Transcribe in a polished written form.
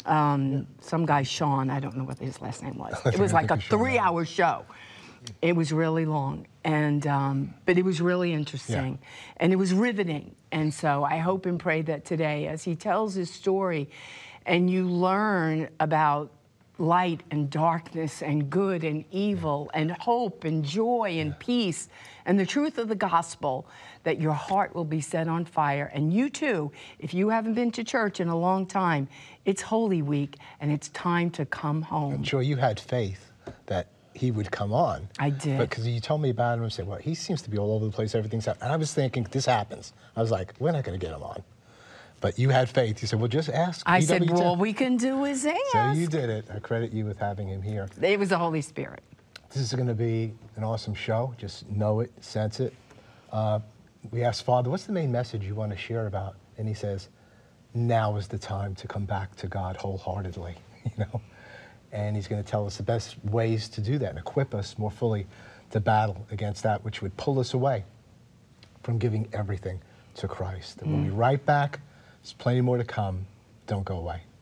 some guy, Sean, I don't know what his last name was. It was like a 3-hour show. It was really long, and but it was really interesting, and it was riveting. And so I hope and pray that today, as he tells his story, and you learn about light and darkness and good and evil and hope and joy and peace and the truth of the gospel, that your heart will be set on fire. And you too, if you haven't been to church in a long time, it's Holy Week and it's time to come home. I'm sure you had faith that he would come on. I did. Because you told me about him and said, well, he seems to be all over the place, everything's happening. And I was thinking, this happens. I was like, we're not going to get him on. But you had faith. You said, well, just ask. I said, well, all we can do is ask. So you did it. I credit you with having him here. It was the Holy Spirit. This is going to be an awesome show. Just know it, sense it. We asked Father, what's the main message you want to share about? And he says, now is the time to come back to God wholeheartedly, you know? And he's going to tell us the best ways to do that and equip us more fully to battle against that which would pull us away from giving everything to Christ. And we'll be right back. There's plenty more to come. Don't go away.